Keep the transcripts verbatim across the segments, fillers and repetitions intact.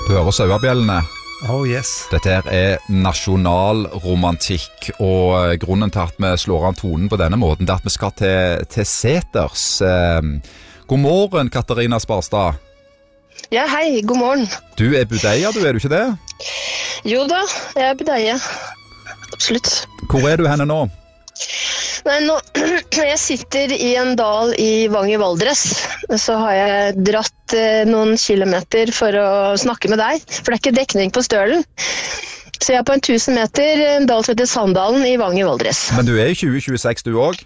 Du hører sauebjellene. Oh yes. Dette her er nasjonal romantikk, og grunnen til at vi slår an tonen på denne måten, det er at vi skal til, til Seters. Eh, god morgen, Katarina Sparstad. Ja, hei, god morgen. Du er budeia, du er du ikke det? Jo da, jeg er budeia. Absolutt. Hvor er du henne nå? Nei, nå, jeg sitter i en dal i Vang i Valdres, så har jeg dratt eh, noen kilometer for å snakke med deg, for det er ikke dekning på Stølen. Så jeg er på en tusen meter, en dal som heter Sandalen i Vang i Valdres. Men du er i tjue tjueseks du også?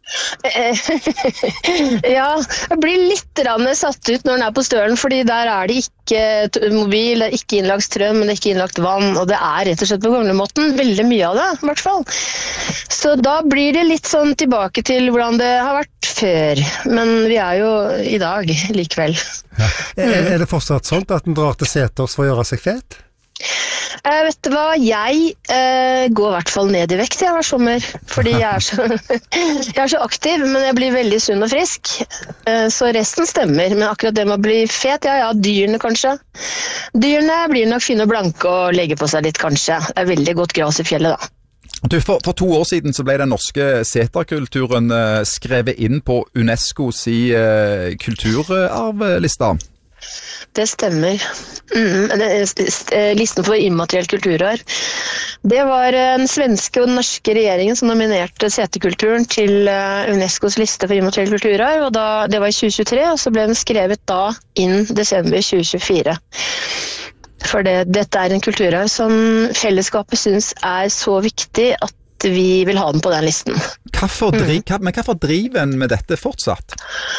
Ja, jeg blir litt satt ut når den er på Stølen, fordi der er det ikke mobil, det er ikke innlagt strøm, det er ikke innlagt vann, og det er rett og slett på gamlemåten, veldig mye av det, i hvert fall. Så da blir det litt sånn tilbake til hvordan det har vært før, men vi er jo i dag likevel. Ja. Er, er det fortsatt sånn at den drar til Seters for å gjøre seg fet? Eh, vet du hva, jeg eh, går i hvert fall ned i vekt jeg hver sommer, fordi jeg er, så, jeg er så aktiv, men jeg blir veldig sunn og frisk, eh, så resten stemmer, men akkurat det med å bli fet, ja, ja, dyrene kanskje. Dyrene blir nok fine og blanke og legger på seg litt kanskje, det er veldig godt gras i fjellet da. Du, for, for to år siden så ble den norske seterkulturen eh, skrevet inn på UNESCOs i, eh, kulturarvlista. Det stemmer. Mm, listen for immateriell kulturarv. Det var den svenske og den norske regjeringen som nominerte seterkulturen til UNESCOs liste for immateriell kulturarv, og da, det var i tjue tjuetre, og så ble den skrevet da inn desember tjue tjuefire. For det, dette er en kulturarv som fellesskapet synes er så viktig at vi vil ha den på den listen. Hvorfor driv, mm. Men hvorfor driver en med dette fortsatt?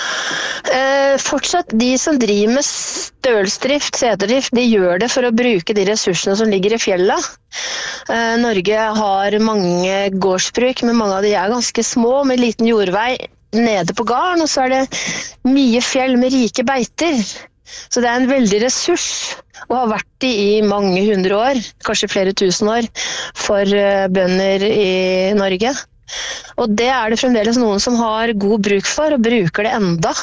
Eh, fortsatt, de som driver med stølsdrift, seterdrift, de gjør det for å bruke de ressursene som ligger i fjellet. Eh, Norge har mange gårdsbruk, men mange av de er ganske små, med liten jordvei nede på gården, og så er det mye fjell med rike beiter. Så det er en veldig ressurs, og har vært det i mange hundre år, kanskje flere tusen år, for uh, bønder i Norge. Og det er det fremdeles noen som har god bruk for, og bruker det enda.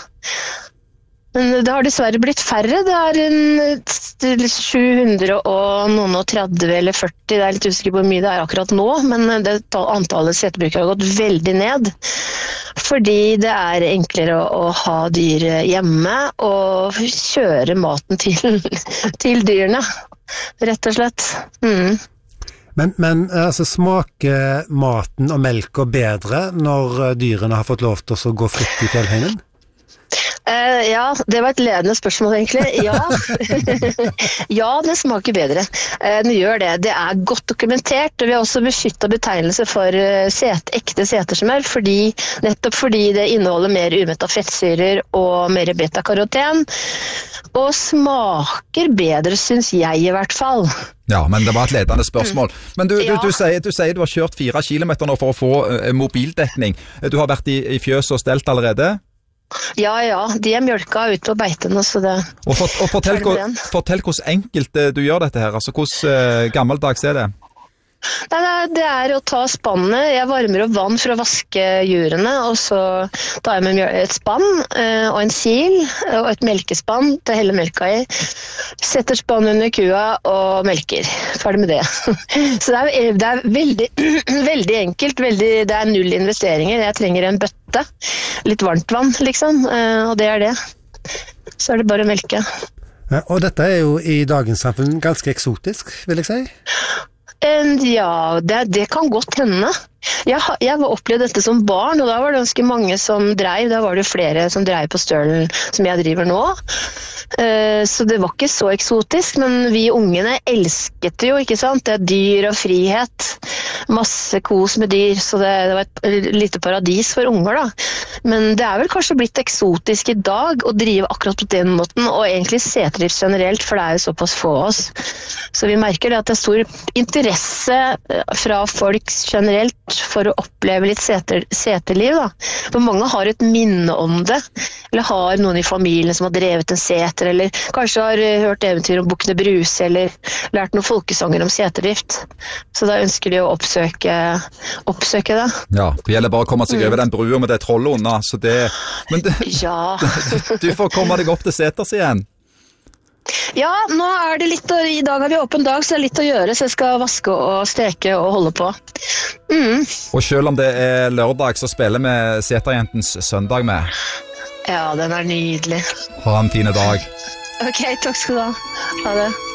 Men det har dessverre blitt færre, det er en sju hundre og noen og tretti eller førti, det er litt usikker på hvor mye det er akkurat nå, men det, antallet seterbrukere har gått veldig ned. Fordi det er enklere å, å ha dyr hjemme og kjøre maten til, til dyrene, rett og slett. Mm. Men, men altså, smaker maten og melka bedre når dyrene har fått lov til å gå fritt i fjellheimen? Uh, ja, det var et ledende spørsmål egentlig. Ja, ja det smaker bedre. Uh, det gjør det. Det er godt dokumentert, og vi har også beskyttet betegnelse for uh, set, ekte setersmør, fordi, nettopp fordi det inneholder mer umettet fettsyrer og mer beta-karoten, og smaker bedre, synes jeg i hvert fall. Ja, men det var et ledende spørsmål. Men du, du, du, sier, du sier du har kjørt fire kilometer nå for å få uh, mobildekning. Du har vært i, i fjøs og stelt allerede? Ja, ja, de er mjølka ut på beitene, så det... Og, for, og fortell, hvor, fortell hvordan enkelt du gjør dette her, altså hvordan uh, gammeldags er det? Nei, det er å ta spannet. Jeg varmer opp vann for å vaske jurene, og så tar jeg med et spann og en sil og et melkespann til å helle melka i. Setter spann under kua og melker. Ferdig med det. Så det er, det er veldig, veldig enkelt. Veldig, det er null investeringer. Jeg trenger en bøtte. Litt varmt vann, liksom. Og det er det. Så er det bare å melke. Ja, og dette er jo i dagens samfunn ganske eksotisk, vil jeg si. Ja, det, det kan godt hende. Jeg, jeg var opplevd dette som barn, og da var det ganske mange som drev. Da var det flere som drev på Stølen som jeg driver nå. Så det var ikke så eksotisk, men vi ungene elsket det jo, ikke sant? Det er dyr og frihet. Masse kos med dyr, så det, det var et lite paradis for unger da. Men det er vel kanskje blitt eksotisk i dag å drive akkurat på den måten, og egentlig seterdrift generelt, for det er jo såpass få av oss. Så vi merker det at det er stor interesse fra folk generelt for å oppleve litt seter, seterliv da. For mange har et minne om det, eller har noen i familien som har drevet en seter, eller kanskje har hørt eventyr om Bukkene Bruse, eller lært noen folkesanger om seterdrift. Så da ønsker de å oppsøke, oppsøke det. Ja, det gjelder bare å komme seg over den brua med det trollet under, så det... Men det, ja. Du får komme deg opp til seters igjen. Ja, nå er det litt å, i dag har vi åpen dag, så det er litt å gjøre, så jeg skal vaske og steke og holde på. Mm. Og selv om det er lørdag, så spiller vi Seterjentens søndag med. Ja, den er nydelig. Ha en fin dag. Ok, takk skal du ha. Ha det.